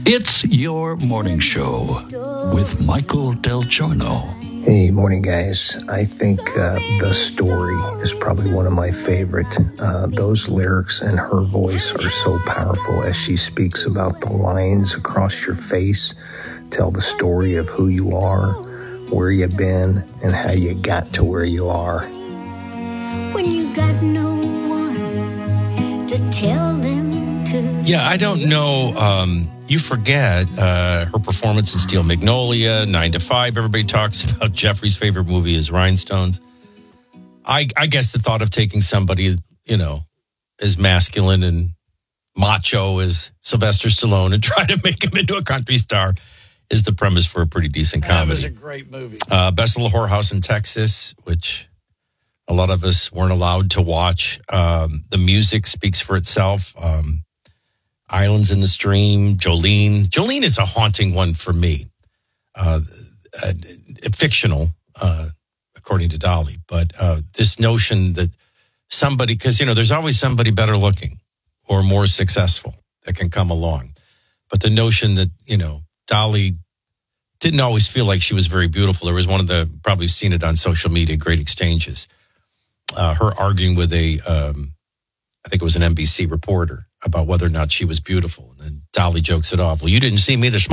It's your morning show with Michael Del Giorno. Hey, morning, guys. I think The Story is probably one of my favorite. Those lyrics and her voice are so powerful as she speaks about the lines across your face, tell the story of who you are, where you've been, and how you got to where you are. When you got no one to tell them to. Yeah, I don't know. You forget her performance in Steel Magnolia, 9 to 5. Everybody talks about Jeffrey's favorite movie is Rhinestones. I guess the thought of taking somebody, as masculine and macho as Sylvester Stallone and try to make him into a country star is the premise for a pretty decent comedy. That was a great movie. Best Little Whorehouse in Texas, which a lot of us weren't allowed to watch. The music speaks for itself. Islands in the Stream, Jolene. Jolene is a haunting one for me. Fictional, according to Dolly. But this notion that somebody, because, there's always somebody better looking or more successful that can come along. But the notion that, Dolly didn't always feel like she was very beautiful. There was one of the, probably seen it on social media, great exchanges. Her arguing with I think it was an NBC reporter about whether or not she was beautiful. And then Dolly jokes it off. Well, you didn't see me this morning.